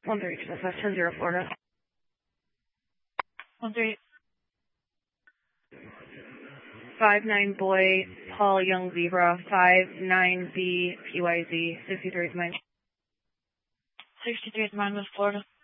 132510 Florida. 13. 59 boy, Paul Young Zebra, 59B PYZ, 63 is mine. 63 is mine with Florida.